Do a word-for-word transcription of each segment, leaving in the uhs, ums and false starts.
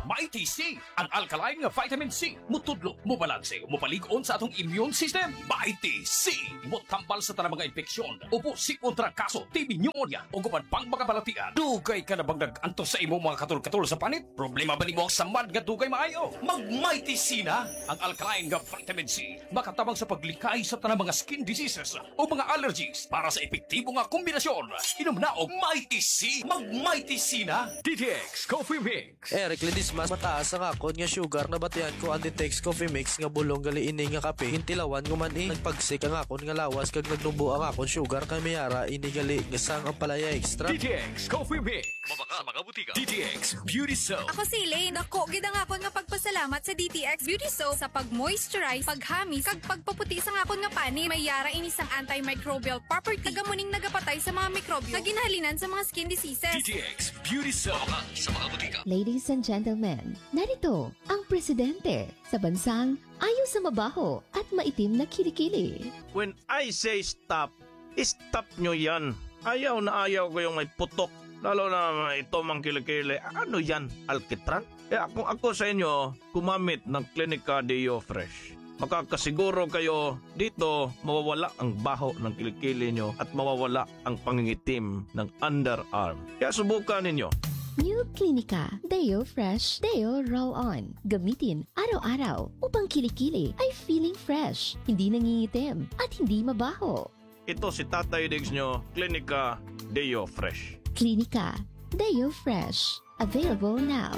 Mighty C, ang alkaline nga vitamin C, mutudlo, mubalanse, mupalig-on sa atong immune system. Mighty C, mutambal sa tanang mga infeksyon, upo, kontra kaso, T B pneumonia, o guman pang mga balatian. Dugay ka na bang nag-antos sa imo mga katul-katul sa panit? Problema ba ni mo ang samad nga dugay maayo? Mag-Mighty C na! Ang alkaline nga vitamin C, makatabang sa paglikay sa tanang mga skin diseases o mga allergies para sa epektibo nga kombinasyon. Inom na og Mighty C! Mag-Mighty C na! D T X Coffee Mix. Eric Ledis mas mataas ang akon nga sugar na batian ko ang D T X Coffee Mix nga bulong gali ini nga kape. Hintilawan ko man eh. Nagpagsik ang akon nga lawas kag nagnubo ang akon sugar kay mayara ini gali nga sang ang palaya extra. D T X Coffee Mix. Mabaka sa mga butika. D T X Beauty Soap. Ako si Elaine. Dako gid ang akon nga pagpasalamat sa D T X Beauty Soap sa pag-moisturize, paghamis, kag pagpaputi sa akon nga pani. May yara ini sang antimicrobial property. Kagamuning nagapatay sa mga mikrobyo nga ginhalinan sa mga skin diseases. D T X Beauty Soap. Mabaka sa mga butika. Ladies and gentlemen, narito ang presidente sa bansang ayaw sa mabaho at maitim na kilikili. When I say stop, stop nyo yan. Ayaw na ayaw ko yung may putok. Lalo na ito mang kilikili. Ano yan? Alkitran? Eh kung ako sa inyo, kumamit ng Clinica Deo Fresh. Makakasiguro kayo dito mawawala ang baho ng kilikili nyo at mawawala ang pangingitim ng underarm. Kaya subukan ninyo. New Clinica Deo Fresh Deo Roll-On. Gamitin araw-araw upang kilikili ay feeling fresh, hindi nangingitim at hindi mabaho. Ito si Tatay Diggs nyo, Clinica Deo Fresh. Clinica Deo Fresh. Available now.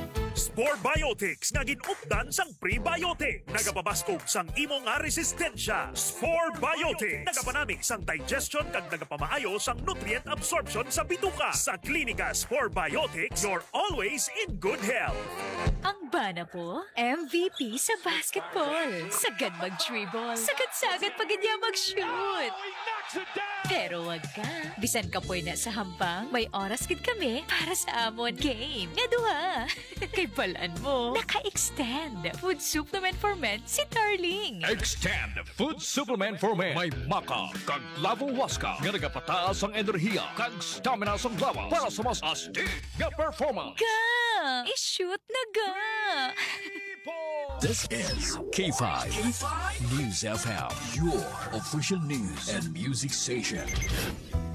Spore Biotics nga ginupdan sang prebiotic. Nagapabaskog sang imong nga resistensya. Spore Biotics. Nagapanamig sang digestion kag nagapamaayo sang nutrient absorption sa bituka. Sa Klinika Spore Biotics, you're always in good health. Ang bana po, M V P sa basketball. Sagad mag-dribble. Sagad-sagad pag niya mag-shoot. Pero wag ka. Bisan ka po na sa hambang, may oras gid kami para sa amon game. Nga duha. Kay balaan mo, naka-extend food supplement for men si Darling. Extend Food Supplement for Men. May maka, kag lavo waska, nga nagapataas ang enerhiya, kag stamina sa lawas para sa mas astig nga performance. Ga! I-shoot na ga! This is K five, K five News F M, your official news and music station.